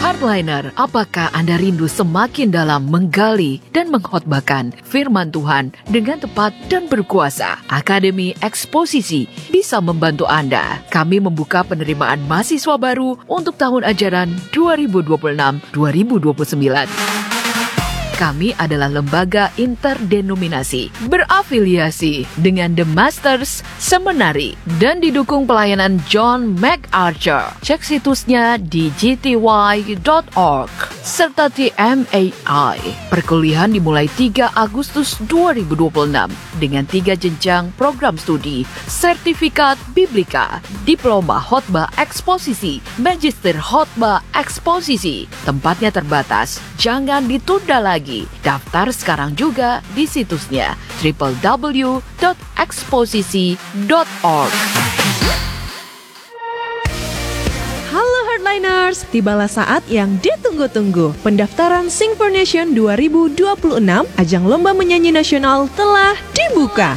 Hardliner, apakah Anda rindu semakin dalam menggali dan mengkhotbahkan firman Tuhan dengan tepat dan berkuasa? Akademi Eksposisi bisa membantu Anda. Kami membuka penerimaan mahasiswa baru untuk tahun ajaran 2026-2029. Kami adalah lembaga interdenominasi berafiliasi dengan The Masters Seminari dan didukung pelayanan John MacArthur. Cek situsnya di gty.org serta TMAI. Perkuliahan dimulai 3 Agustus 2026 dengan 3 jenjang program studi, sertifikat Biblika, diploma khotbah eksposisi, magister khotbah eksposisi. Tempatnya terbatas, jangan ditunda lagi. Daftar sekarang juga di situsnya www.eksposisi.org. Halo Hardliners, tibalah saat yang ditunggu-tunggu. Pendaftaran Sing for Nation 2026, ajang lomba menyanyi nasional telah dibuka.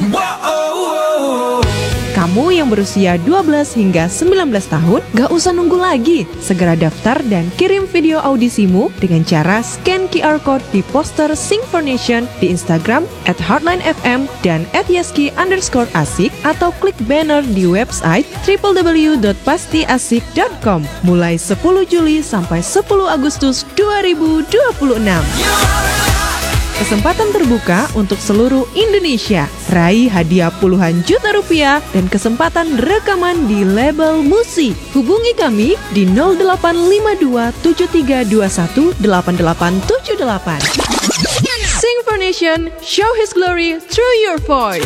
Kamu yang berusia 12 hingga 19 tahun, gak usah nunggu lagi. Segera daftar dan kirim video audisimu dengan cara scan QR Code di poster Sing for Nation di Instagram @hardlinefm dan @yeski_asik atau klik banner di website www.pastiasik.com mulai 10 Juli sampai 10 Agustus 2026. Kesempatan terbuka untuk seluruh Indonesia. Raih hadiah puluhan juta rupiah dan kesempatan rekaman di label musik. Hubungi kami di 0852 7321 8878. Sing for Nation, show His glory through your voice.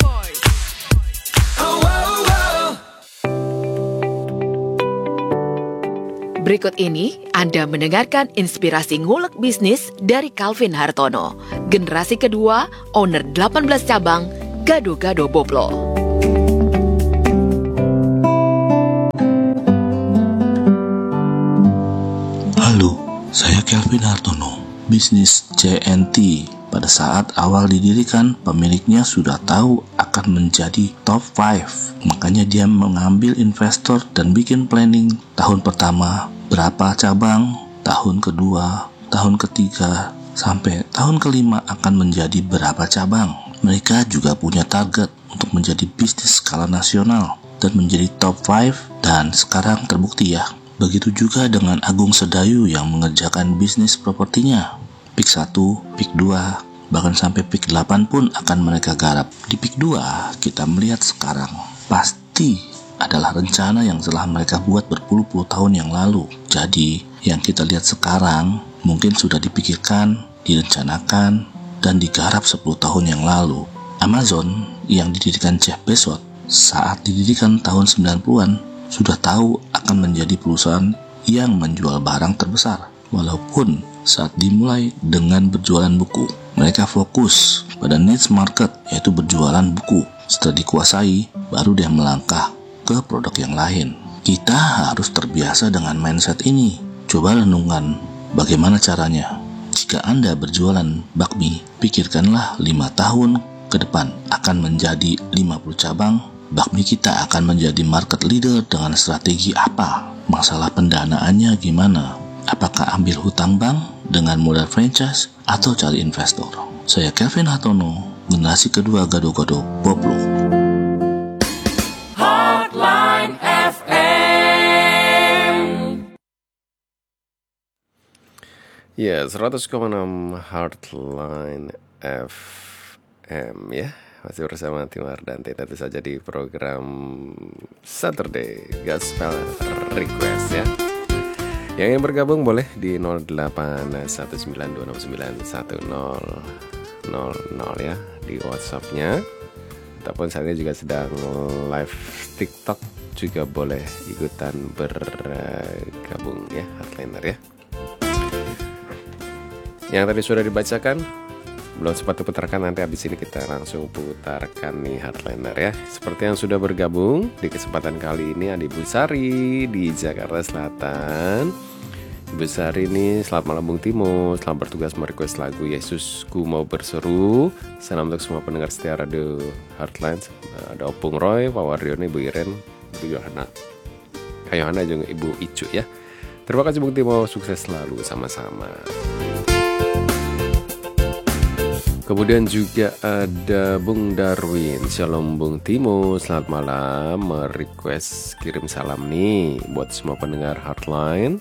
Berikut ini Anda mendengarkan inspirasi ngulek bisnis dari Calvin Hartono, generasi kedua, owner 18 cabang, Gado-Gado Boplo. Halo, saya Calvin Hartono, bisnis JNT. Pada saat awal didirikan, pemiliknya sudah tahu akan menjadi top 5. Makanya dia mengambil investor dan bikin planning. Tahun pertama berapa cabang, tahun kedua, tahun ketiga, sampai tahun kelima akan menjadi berapa cabang. Mereka juga punya target untuk menjadi bisnis skala nasional dan menjadi top 5, dan sekarang terbukti ya. Begitu juga dengan Agung Sedayu yang mengerjakan bisnis propertinya. Pik 1, Pik 2, bahkan sampai Pik 8 pun akan mereka garap. Di Pik 2 kita melihat sekarang pasti adalah rencana yang telah mereka buat berpuluh-puluh tahun yang lalu. Jadi yang kita lihat sekarang mungkin sudah dipikirkan, direncanakan, dan digarap 10 tahun yang lalu. Amazon yang didirikan Jeff Bezos saat didirikan tahun 90-an sudah tahu akan menjadi perusahaan yang menjual barang terbesar. Walaupun saat dimulai dengan berjualan buku, mereka fokus pada niche market, yaitu berjualan buku. Setelah dikuasai, baru dia melangkah ke produk yang lain. Kita harus terbiasa dengan mindset ini. Coba renungkan bagaimana caranya. Jika Anda berjualan bakmi, pikirkanlah 5 tahun ke depan akan menjadi 50 cabang. Bakmi kita akan menjadi market leader dengan strategi apa? Masalah pendanaannya gimana? Apakah ambil hutang bank dengan modal franchise atau cari investor? Saya Calvin Hartono, generasi kedua Gado-Gado Boplo. Hotline FM. Ya, 100,6 Hotline FM ya. Masih bersama Tim Ardante, tentu saja di program Saturday Gospel Request ya. Yang ingin bergabung boleh di 0819269100 ya di WhatsApp-nya. Ataupun saat ini juga sedang live TikTok, juga boleh ikutan bergabung ya, Hardliner ya. Yang tadi sudah dibacakan, belum sempat diputarkan, nanti habis ini kita langsung putarkan nih Hardliner ya. Seperti yang sudah bergabung di kesempatan kali ini ada Ibu Sari di Jakarta Selatan. Ibu Sari ini selamat malam Bung Timo, selamat bertugas merequest lagu Yesusku Mau Berseru. Salam untuk semua pendengar setia radio Hardline. Ada Opung Roy, Pak Wardione, Ibu Iren, Ibu Yohana, Kak Yohana juga Ibu Icu ya. Terima kasih Bung Timo, sukses selalu sama-sama. Kemudian juga ada Bung Darwin. Shalom Bung Timo, selamat malam. Merequest kirim salam nih buat semua pendengar Heartline.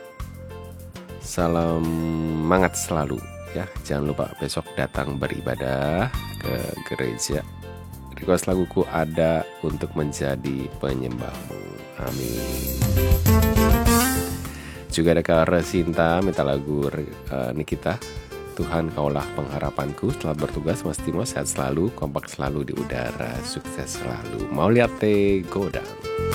Salam semangat selalu ya. Jangan lupa besok datang beribadah ke gereja. Request laguku Ada untuk menjadi penyembahmu. Amin. Juga ada Kak Resinta minta lagu Nikita. Tuhan kaulah pengharapanku. Selamat bertugas Mas Timo, sehat selalu, kompak selalu di udara, sukses selalu. Mauliate Godang.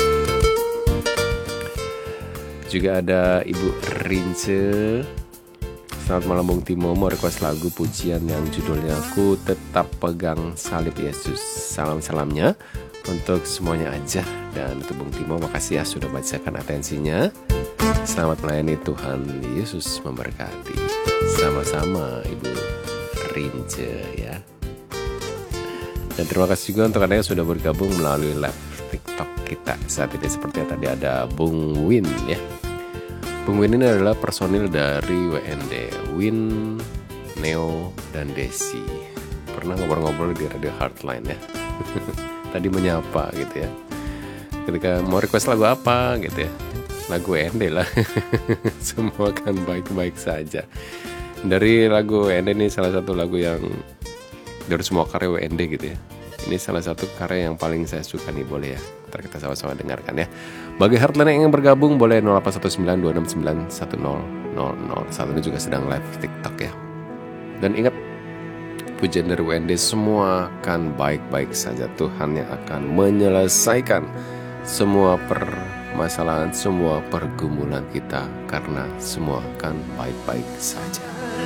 Juga ada Ibu Rince. Selamat malam Bung Timo, mau request lagu pujian yang judulnya Ku Tetap Pegang Salib Yesus. Salam-salamnya untuk semuanya aja. Dan untuk Bung Timo, makasih ya sudah bacakan atensinya. Selamat melayani, Tuhan Yesus memberkati. Sama-sama Ibu Rince ya. Dan terima kasih juga untuk Anda yang sudah bergabung melalui live TikTok kita saat ini. Seperti yang tadi ada Bung Win ya. Bung Win ini adalah personil dari WND, Win, Neo, dan Desi. Pernah ngobrol-ngobrol di Radio Heartline ya. Tadi menyapa gitu ya. Ketika mau request lagu apa gitu ya, lagu WND lah. Semua kan baik-baik saja. Dari lagu WND ini salah satu lagu yang dari semua karya WND gitu ya. Ini salah satu karya yang paling saya suka nih, boleh ya. Ntar kita sama-sama dengarkan ya. Bagi Heartline yang ingin bergabung boleh 0819269100. Saat ini juga sedang live TikTok ya. Dan ingat, pujian dari WND semua akan baik-baik saja. Tuhan yang akan menyelesaikan semua permasalahan, semua pergumulan kita, karena semua akan baik-baik saja.